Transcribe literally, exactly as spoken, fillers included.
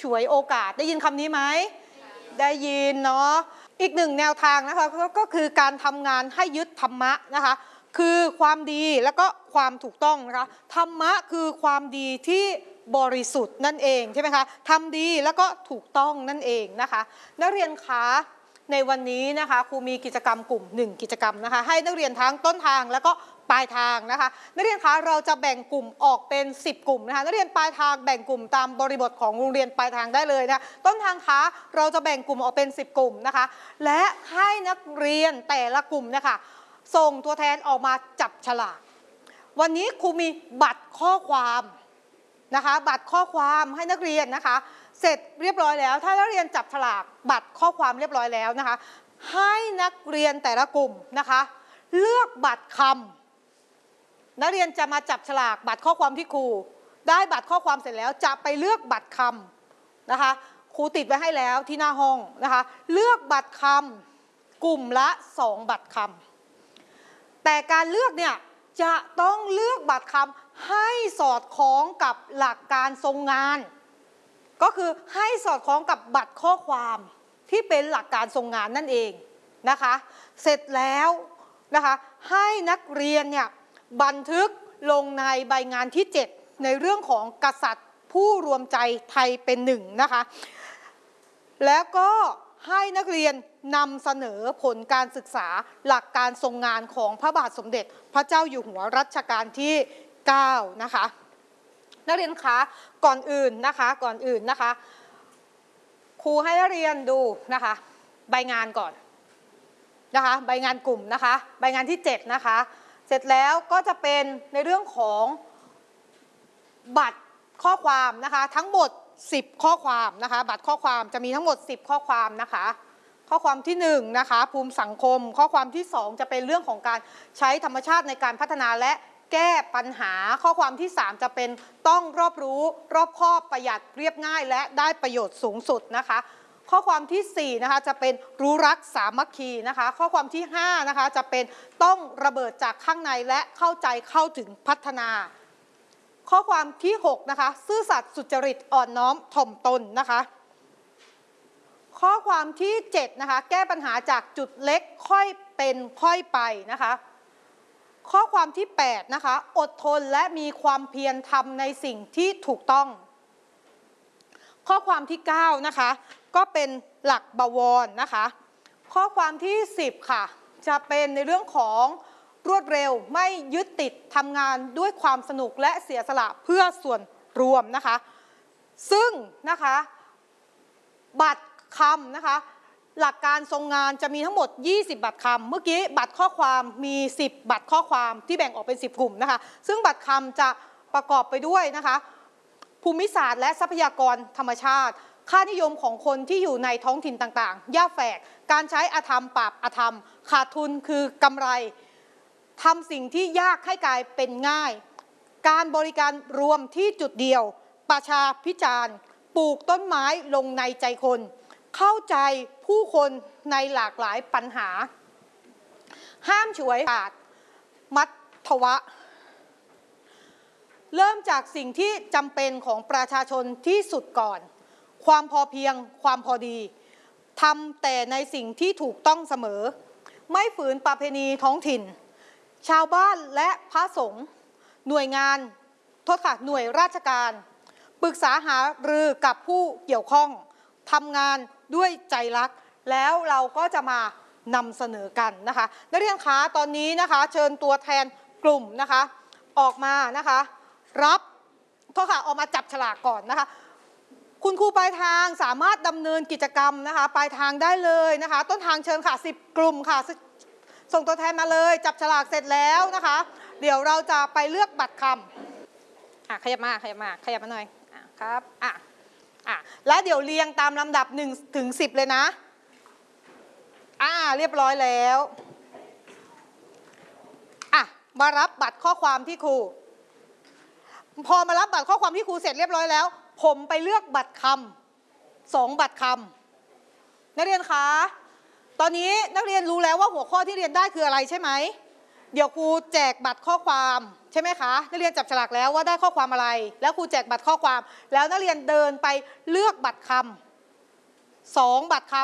ฉวยโอกาสได้ยินคำนี้ไหมได้ยินเนาะอีกหนึ่งแนวทางนะคะก็คือการทำงานให้ยึดธรรมะนะคะคือความดีแล้วก็ความถูกต้องนะคะธรรมะคือความดีที่บริสุทธิ์นั่นเองใช่ไหมคะทำดีแล้วก็ถูกต้องนั่นเองนะคะนักเรียนคะในวันนี้นะคะครูมีกิจกรรมกลุ่มหนึ่งกิจกรรมนะคะให้นักเรียนทั้งต้นทางแล้วก็ปลายทางนะคะนักเรียนคะเราจะแบ่งกลุ่มออกเป็นสิบกลุ่มนะคะนักเรียนปลายทางแบ่งกลุ่มตามบริบทของโรงเรียนปลายทางได้เลยนะต้นทางคะเราจะแบ่งกลุ่มออกเป็นสิบกลุ่มนะคะและให้นักเรียนแต่ละกลุ่มนะคะส่งตัวแทนออกมาจับฉลากวันนี้ครูมีบัตรข้อความนะคะบัตรข้อความให้นักเรียนนะคะเสร็จเรียบร้อยแล้วถ้านักเรียนจับฉลากบัตรข้อความเรียบร้อยแล้วนะคะให้นักเรียนแต่ละกลุ่มนะคะเลือกบัตรคำนักเรียนจะมาจับฉลากบัตรข้อความที่ครูได้บัตรข้อความเสร็จแล้วจะไปเลือกบัตรคำนะคะครูติดไว้ให้แล้วที่หน้าห้องนะคะเลือกบัตรคำกลุ่มละสองบัตรคำแต่การเลือกเนี่ยจะต้องเลือกบัตรคำให้สอดคล้องกับหลักการทรงงานก็คือให้สอดคล้องกับบัตรข้อความที่เป็นหลักการทรงงานนั่นเองนะคะเสร็จแล้วนะคะให้นักเรียนเนี่ยบันทึกลงในใบงานที่เจ็ดในเรื่องของกษัตริย์ผู้รวมใจไทยเป็นหนึ่งนะคะแล้วก็ให้นักเรียนนำเสนอผลการศึกษาหลักการทรงงานของพระบาทสมเด็จพระเจ้าอยู่หัวรัชกาลที่เก้านะคะนักเรียนคะก่อนอื่นนะคะก่อนอื่นนะคะครูให้นักเรียนดูนะคะใบงานก่อนนะคะใบงานกลุ่มนะคะใบงานที่เจ็ดนะคะเสร็จแล้วก็จะเป็นในเรื่องของบัตรข้อความนะคะทั้งหมดสิบข้อความนะคะบัตรข้อความจะมีทั้งหมดสิบข้อความนะคะข้อความที่หนึ่งนะคะภูมิสังคมข้อความที่สองจะเป็นเรื่องของการใช้ธรรมชาติในการพัฒนาและแก้ปัญหาข้อความที่สามจะเป็นต้องรอบรู้รอบคอบประหยัดเรียบง่ายและได้ประโยชน์สูงสุดนะคะข้อความที่สี่นะคะจะเป็นรู้รักสามัคคีนะคะข้อความที่ห้านะคะจะเป็นต้องระเบิดจากข้างในและเข้าใจเข้าถึงพัฒนาข้อความที่หกนะคะซื่อสัตย์สุจริตอ่อนน้อมถ่อมตนนะคะข้อความที่เจ็ดนะคะแก้ปัญหาจากจุดเล็กค่อยเป็นค่อยไปนะคะข้อความที่แปดนะคะอดทนและมีความเพียรทำในสิ่งที่ถูกต้องข้อความที่เก้านะคะก็เป็นหลักบวรนะคะข้อความที่สิบค่ะจะเป็นในเรื่องของรวดเร็วไม่ยึดติดทำงานด้วยความสนุกและเสียสละเพื่อส่วนรวมนะคะซึ่งนะคะบัตรคำนะคะหลักการทรงงานจะมีทั้งหมดยี่สิบบัตรคำเมื่อกี้บัตรข้อความมีสิบบัตรข้อความที่แบ่งออกเป็นสิบกลุ่มนะคะซึ่งบัตรคำจะประกอบไปด้วยนะคะภูมิศาสตร์และทรัพยากรธรรมชาติค่านิยมของคนที่อยู่ในท้องถิ่นต่างๆย่าแฝกการใช้อธรรมปราบอธรรมขาดทุนคือกำไรทำสิ่งที่ยากให้กลายเป็นง่ายการบริการรวมที่จุดเดียวประชาพิจารณ์ปลูกต้นไม้ลงในใจคนเข้าใจผู้คนในหลากหลายปัญหาห้ามฉวยโอกาสมัทวะเริ่มจากสิ่งที่จำเป็นของประชาชนที่สุดก่อนความพอเพียงความพอดีทำแต่ในสิ่งที่ถูกต้องเสมอไม่ฝืนประเพณีท้องถิ่นชาวบ้านและพระสงฆ์หน่วยงานโทษค่ะหน่วยราชการปรึกษาหารือกับผู้เกี่ยวข้องทำงานด้วยใจรักแล้วเราก็จะมานำเสนอกันนะคะนักเรียนคะตอนนี้นะคะเชิญตัวแทนกลุ่มนะคะออกมานะคะรับโทษค่ะออกมาจับฉลากก่อนนะคะคุณครูปลายทางสามารถดำเนินกิจกรรมนะคะปลายทางได้เลยนะคะต้นทางเชิญค่ะสิบกลุ่มค่ะส่งตัวแทนมาเลยจับฉลากเสร็จแล้วนะคะเดี๋ยวเราจะไปเลือกบัตรคำอ่ะขยับมาขยับมาขยับมาหน่อยอ่ะครับอ่ะอ่ะและเดี๋ยวเรียงตามลำดับหนึ่งถึงสิบเลยนะอ่าเรียบร้อยแล้วอ่ะมารับบัตรข้อความที่ครูพอมารับบัตรข้อความที่ครูเสร็จเรียบร้อยแล้วผมไปเลือกบัตรคำสองบัตรคำนักเรียนคะตอนนี้นักเรียนรู้แล้วว่าหัวข้อที่เรียนได้คืออะไรใช่ไหมเดี๋ยวครูแจกบัตรข้อความใช่ไหมคะนักเรียนจับฉลากแล้วว่าได้ข้อความอะไรแล้วครูแจกบัตรข้อความแล้วนักเรียนเดินไปเลือกบัตรคำสองบัตรค